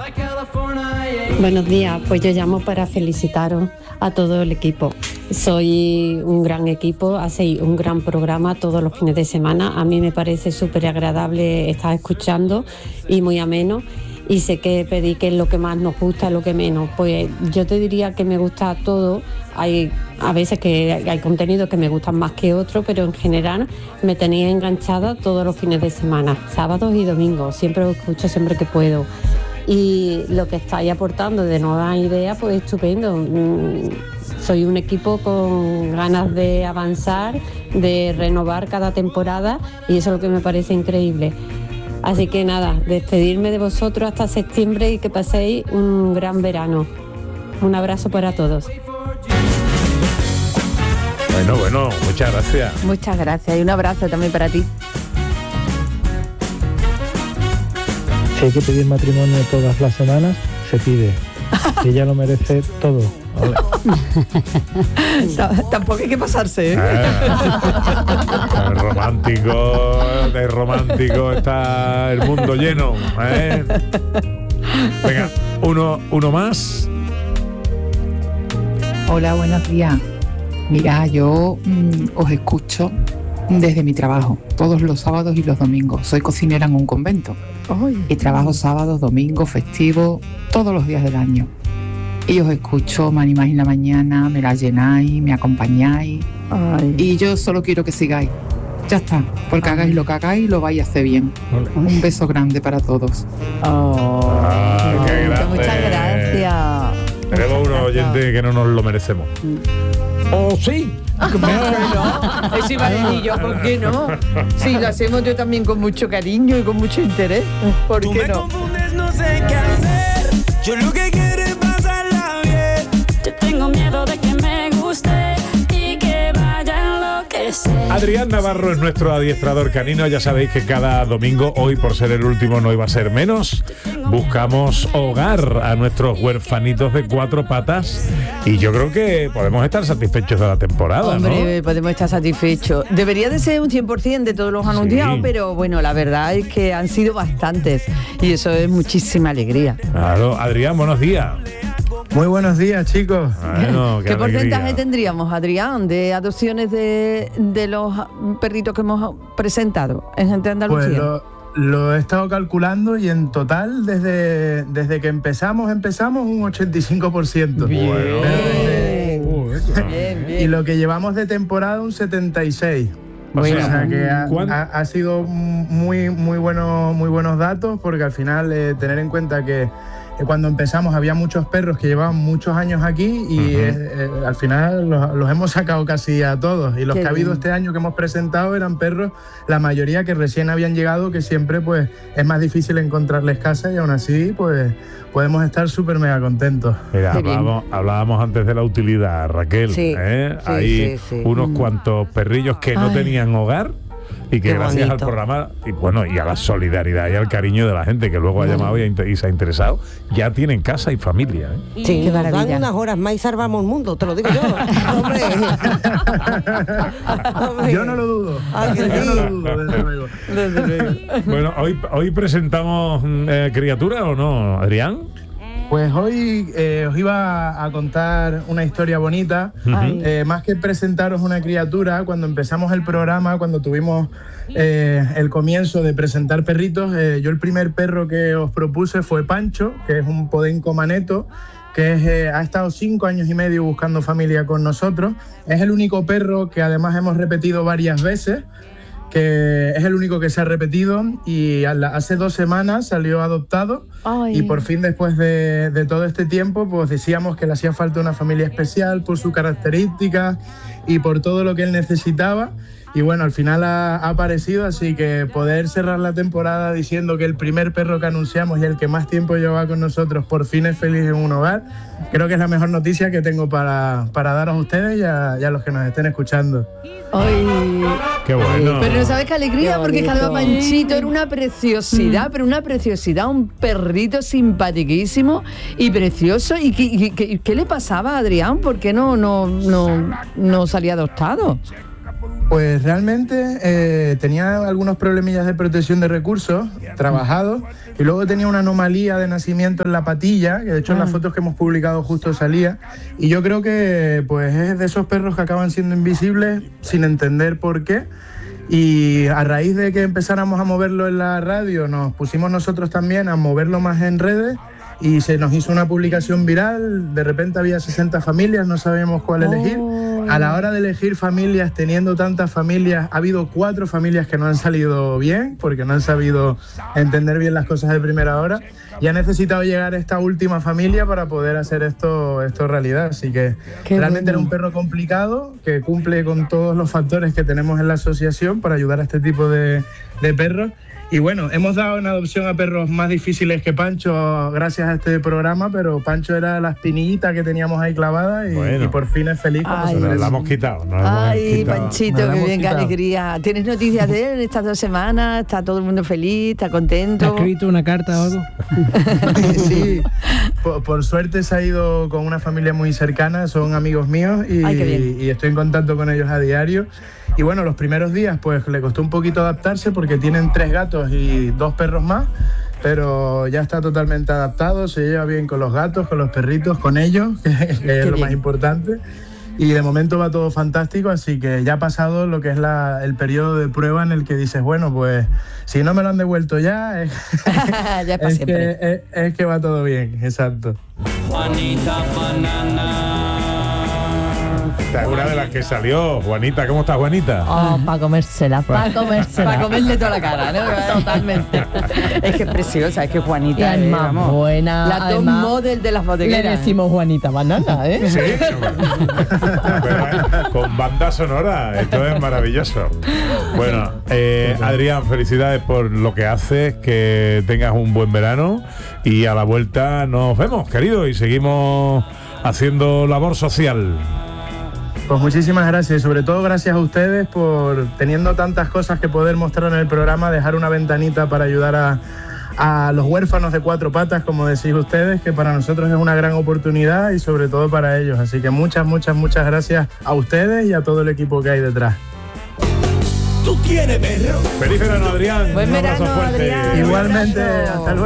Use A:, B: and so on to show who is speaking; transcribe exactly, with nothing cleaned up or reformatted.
A: Buenos días, pues yo llamo para felicitaros a todo el equipo. Soy un gran equipo, hacéis un gran programa todos los fines de semana. A mí me parece súper agradable estar escuchando y muy ameno. Y sé que pedí que es lo que más nos gusta, lo que menos. Pues yo te diría que me gusta todo. Hay a veces que hay contenidos que me gustan más que otros, pero en general me tenéis enganchada todos los fines de semana, sábados y domingos. Siempre os escucho siempre que puedo. Y lo que estáis aportando de nuevas ideas, pues estupendo. Soy un equipo con ganas de avanzar, de renovar cada temporada, y eso es lo que me parece increíble. Así que nada, despedirme de vosotros hasta septiembre y que paséis un gran verano. Un abrazo para todos.
B: Bueno, bueno, muchas gracias.
C: Muchas gracias y un abrazo también para ti.
D: Si hay que pedir matrimonio todas las semanas, se pide. Y ella lo merece todo. Vale.
C: Tampoco hay que pasarse, ¿eh?
B: Ah, de romántico, de romántico está el mundo lleno, ¿eh? Venga, uno, uno más.
E: Hola, buenos días. Mira, yo mmm, os escucho desde mi trabajo, todos los sábados y los domingos. Soy cocinera en un convento. Ay. Y trabajo sábados, domingos, festivos, todos los días del año. Y os escucho, me animáis en la mañana, me la llenáis, me acompañáis. Ay. Y yo solo quiero que sigáis. Ya está, porque hagáis lo que hagáis, lo vais a hacer bien. Ay. Un beso grande para todos.
C: Oh,
B: ah, qué grande.
C: Muchas gracias.
B: Tenemos un oyente que no nos lo merecemos.
D: ¿Oh, sí?
C: ¿Cómo que no? Eso iba a decir yo, ¿por qué no? Sí, lo hacemos yo también con mucho cariño y con mucho interés. ¿Por qué
F: Tú me
C: no?
F: confundes, no sé qué hacer. Yo lo que quiero es pasarla bien.
G: Yo tengo miedo de que me guste y que vaya a enloquecer.
B: Adrián Navarro es nuestro adiestrador canino. Ya sabéis que cada domingo, hoy por ser el último no iba a ser menos, buscamos hogar a nuestros huerfanitos de cuatro patas. Y yo creo que podemos estar satisfechos de la temporada,
C: Hombre,
B: ¿no?
C: podemos estar satisfechos. Debería de ser un cien por ciento de todos los anunciados, sí. Pero bueno, la verdad es que han sido bastantes y eso es muchísima alegría.
B: Claro, Adrián, buenos días.
D: Muy buenos días, chicos.
B: Bueno, qué
C: ¿Qué
B: alegría.
C: porcentaje tendríamos, Adrián, de adopciones de, de los perritos que hemos presentado en Gente de Andalucía?
D: Pues lo, lo he estado calculando y en total, desde, desde que empezamos, empezamos un ochenta y cinco por ciento.
C: Bien.
B: Bueno.
C: Bien, bien.
D: Y lo que llevamos de temporada, un setenta y seis.
B: Bueno,
D: o sea que ha,
B: ¿cuán...
D: ha, ha sido muy, muy, bueno, muy buenos datos, porque al final eh, tener en cuenta que cuando empezamos había muchos perros que llevaban muchos años aquí y uh-huh. eh, eh, al final los, los hemos sacado casi a todos, y los Qué que ha habido bien. Este año que hemos presentado eran perros, la mayoría que recién habían llegado, que siempre pues es más difícil encontrarles casa, y aún así pues podemos estar súper mega contentos.
B: Mira, hablábamos, hablábamos antes de la utilidad, Raquel,
C: sí,
B: ¿eh?
C: sí,
B: Hay
C: sí, sí.
B: unos mm. cuantos perrillos que Ay. no tenían hogar y que Qué gracias bonito. Al programa y bueno y a la solidaridad y al cariño de la gente que luego ha llamado y, y se ha interesado, ya tienen casa y familia, ¿eh?
H: Y sí, nos dan unas horas más y salvamos el mundo, te lo digo yo. Hombre.
D: Hombre. Yo no lo dudo.
H: Ah,
D: yo no lo dudo, desde luego.
C: Desde luego.
B: Bueno, hoy, hoy presentamos eh, criatura, ¿o no, Adrián?
D: Pues hoy eh, os iba a contar una historia bonita. Eh, más que presentaros una criatura, cuando empezamos el programa, cuando tuvimos eh, el comienzo de presentar perritos, eh, yo el primer perro que os propuse fue Pancho, que es un podenco maneto, que es, eh, ha estado cinco años y medio buscando familia con nosotros. Es el único perro que además hemos repetido varias veces, que es el único que se ha repetido, y hace dos semanas salió adoptado. Ay. Y por fin, después de, de todo este tiempo, pues decíamos que le hacía falta una familia especial por sus características y por todo lo que él necesitaba. Y bueno, al final ha, ha aparecido, así que poder cerrar la temporada diciendo que el primer perro que anunciamos y el que más tiempo lleva con nosotros por fin es feliz en un hogar, creo que es la mejor noticia que tengo para, para daros a ustedes y a, y a los que nos estén escuchando.
C: Ay,
B: qué bueno.
C: Pero no sabes qué alegría, qué porque Calva Panchito era una preciosidad, mm. pero una preciosidad, un perrito simpatiquísimo y precioso. ¿Y qué, qué, qué le pasaba a Adrián? ¿Por qué no, no, no, no salía adoptado?
D: Pues realmente eh, tenía algunos problemillas de protección de recursos trabajados y luego tenía una anomalía de nacimiento en la patilla, que de hecho en las fotos que hemos publicado justo salía, y yo creo que pues es de esos perros que acaban siendo invisibles sin entender por qué. Y a raíz de que empezáramos a moverlo en la radio, nos pusimos nosotros también a moverlo más en redes y se nos hizo una publicación viral. De repente había sesenta familias, no sabíamos cuál elegir. A la hora de elegir familias, teniendo tantas familias, ha habido cuatro familias que no han salido bien porque no han sabido entender bien las cosas de primera hora y ha necesitado llegar esta última familia para poder hacer esto, esto realidad. Así que Qué realmente bueno. Era un perro complicado que cumple con todos los factores que tenemos en la asociación para ayudar a este tipo de, de perros. Y bueno, hemos dado en adopción a perros más difíciles que Pancho gracias a este programa, pero Pancho era la espinillita que teníamos ahí clavada y, bueno. y por fin es feliz.
B: Ay, nos la hemos quitado. Nos
C: Ay,
B: hemos quitado.
C: Panchito, qué bien, qué alegría. ¿Tienes noticias de él en estas dos semanas? ¿Está todo el mundo feliz? ¿Está contento?
I: ¿Te ha escrito una carta o algo?
D: Sí, por, por suerte se ha ido con una familia muy cercana, son amigos míos y, Ay, y estoy en contacto con ellos a diario. Y bueno, los primeros días pues le costó un poquito adaptarse porque tienen tres gatos y dos perros más, pero ya está totalmente adaptado, se lleva bien con los gatos, con los perritos, con ellos, que, que es lo bien. Más importante. Y de momento va todo fantástico, así que ya ha pasado lo que es la, el periodo de prueba en el que dices, bueno, pues si no me lo han devuelto ya, es,
C: ya
D: es, que, es, es que va todo bien, exacto.
F: Juanita Banana.
B: Una de las que salió, Juanita, ¿cómo estás, Juanita?
J: Oh, para comérsela, para comérsela.
C: Para comerle toda la cara, ¿no? Totalmente. Es que es preciosa, es que Juanita
J: es
C: es,
J: más
C: vamos,
J: buena.
C: La top model de las bodegueras.
J: Le decimos Juanita Banana, ¿eh?
B: Sí, con banda sonora, esto es maravilloso. Bueno, eh, Adrián, felicidades por lo que haces, que tengas un buen verano y a la vuelta nos vemos, querido, y seguimos haciendo labor social.
D: Pues muchísimas gracias y sobre todo gracias a ustedes por, teniendo tantas cosas que poder mostrar en el programa, dejar una ventanita para ayudar a, a los huérfanos de cuatro patas, como decís ustedes, que para nosotros es una gran oportunidad y sobre todo para ellos. Así que muchas, muchas, muchas gracias a ustedes y a todo el equipo que hay detrás.
F: ¿Tú quieres verlo?
B: Feliz verano, Adrián.
C: Buen
B: Un
C: verano,
B: abrazo fuerte.
C: Adrián.
D: Igualmente, hasta luego.